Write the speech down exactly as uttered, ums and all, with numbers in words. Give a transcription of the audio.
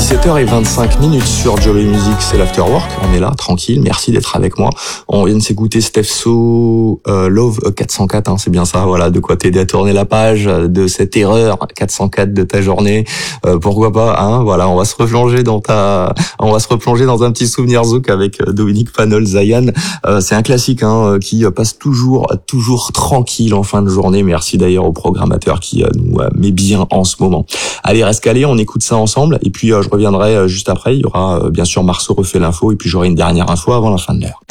dix-sept heures vingt-cinq minutes sur Jolie Music, c'est l'Afterwork. On est là, tranquille. Merci d'être avec moi. On vient de s'écouter Steph So, euh, Love quatre cent quatre, hein, c'est bien ça. Voilà, de quoi t'aider à tourner la page de cette erreur quatre cent quatre de ta journée. Euh, pourquoi pas, hein. Voilà, on va se replonger dans ta, on va se replonger dans un petit souvenir zouk avec Dominique Panol, Zayan. Euh, c'est un classique, hein, qui passe toujours, toujours tranquille en fin de journée. Merci d'ailleurs au programmateur qui euh, nous euh, met bien en ce moment. Allez, reste calé, on écoute ça ensemble. Et puis, euh, je reviendrai euh, juste après. Il y aura euh, bien sûr Marceau refait l'info. Et puis, j'aurai une dernière info avant la fin de l'heure.